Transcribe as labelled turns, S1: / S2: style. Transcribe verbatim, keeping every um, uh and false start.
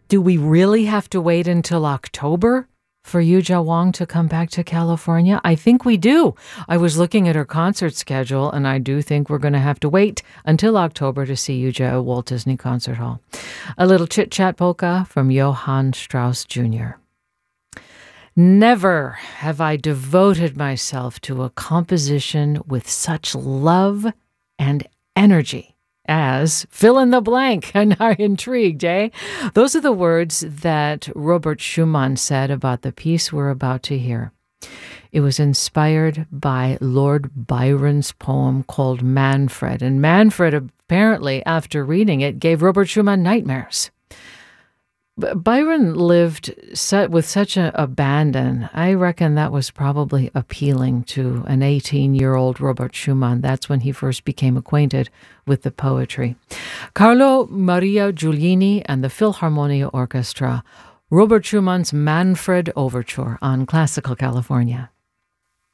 S1: Do we really have to wait until October for Yuzha Wang to come back to California? I think we do. I was looking at her concert schedule, and I do think we're going to have to wait until October to see Yuzha at Walt Disney Concert Hall. A little chit-chat polka from Johann Strauss Junior Never have I devoted myself to a composition with such love and energy as fill in the blank. And are intrigued, eh? Those are the words that Robert Schumann said about the piece we're about to hear. It was inspired by Lord Byron's poem called Manfred. And Manfred, apparently, after reading it, gave Robert Schumann nightmares. Byron lived with such an abandon. I reckon that was probably appealing to an eighteen-year-old Robert Schumann. That's when he first became acquainted with the poetry. Carlo Maria Giulini and the Philharmonia Orchestra, Robert Schumann's Manfred Overture on Classical California.